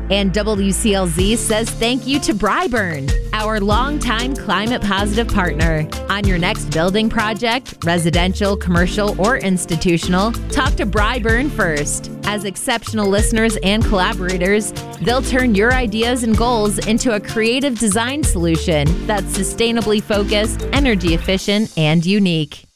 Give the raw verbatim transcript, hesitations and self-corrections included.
And W C L Z says thank you to Bryburn, our longtime climate-positive partner. On your next building project, residential, commercial, or institutional, talk to Bryburn first. As exceptional listeners and collaborators, they'll turn your ideas and goals into a creative design solution that's sustainably focused, energy efficient, and unique.